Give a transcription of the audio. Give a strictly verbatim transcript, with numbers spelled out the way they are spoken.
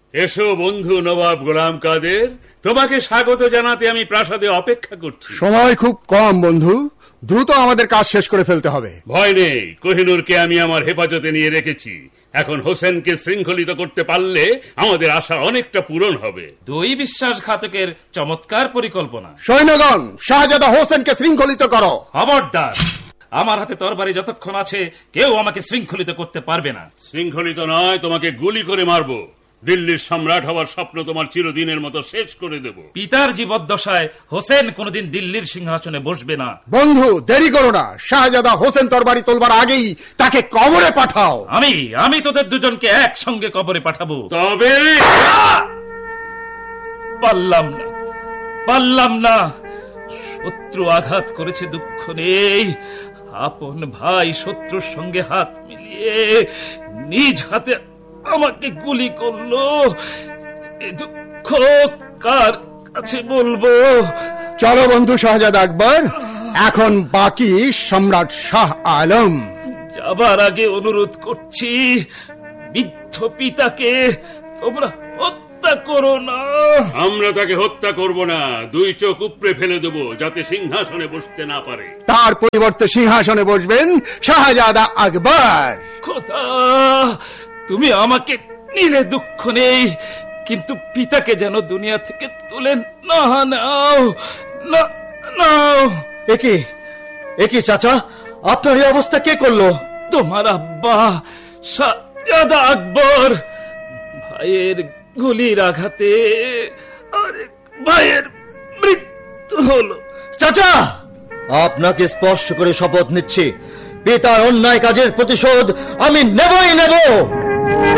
এসো বন্ধু নবাব গোলাম কাদের, তোমাকে স্বাগত জানাতে আমি প্রাসাদে অপেক্ষা করছি। সময় খুব কম বন্ধু, দ্রুত আমাদের কাজ শেষ করে ফেলতে হবে। ভয় নেই, কোহিনূরকে আমি আমার হেফাজতে নিয়ে রেখেছি। এখন হোসেনকে শৃঙ্খলিত করতে পারলে আমাদের আশা অনেকটা পূরণ হবে। দুই বিশ্বাসঘাতকের চমৎকার পরিকল্পনা। সৈন্যগণ, শাহজাদা হোসেনকে শৃঙ্খলিত করো। খবরদার, আমার হাতে তরবারি যতক্ষণ আছে কেউ আমাকে শৃঙ্খলিত করতে পারবে না। শৃঙ্খলিত নয়, তোমাকে গুলি করে মারবো। দিল্লির সম্রাট হওয়ার স্বপ্ন তোমার চিরদিনের মতো শেষ করে দেব। পিতার জীবদ্দশায় হোসেন কোনদিন দিল্লির সিংহাসনে বসবে না। বন্ধু, দেরি করো না, শাহজাদা হোসেন তরবারি তোলবার আগেই তাকে কবরে পাঠাও। আমি আমি তোদের দুজনকে একসঙ্গে কবরে পাঠাবো। তবে পারলাম না, পারলাম না। শত্রু আঘাত করেছে, দুঃখ নেই। আপন ভাই শত্রুর সঙ্গে হাত মিলিয়ে নিজ হাতে আমাকে গুলি করলো। এ দুঃখ কার কাছে বলবো? চলো বন্ধু শাহজাদা আকবর, এখন বাকি সম্রাট শাহ আলম। যাবার আগে অনুরোধ করছি, বৃদ্ধ পিতাকে তোমরা হত্যা করো না। আমরা তাকে হত্যা করব না, দুই চোখ উপড়ে ফেলে দেব যাতে সিংহাসনে বসতে না পারে। তার পরিবর্তে সিংহাসনে বসবেন শাহজাদা আকবর। খোদা, তুমি আমাকে নিলে দুঃখ নেই, কিন্তু পিতাকে যেন দুনিয়া থেকে তুলে না নাও, না নাও। একি একি চাচা, আপনার এই অবস্থা কে করলো? তোমার আব্বা শাহজাদা আকবর। ভাইয়ের গুলির আঘাতে আরেক ভাইয়ের মৃত্যু হলো। চাচা, আপনাকে স্পর্শ করে শপথ নিচ্ছি, পিতার অন্যায় কাজের প্রতিশোধ আমি নেবই নেব।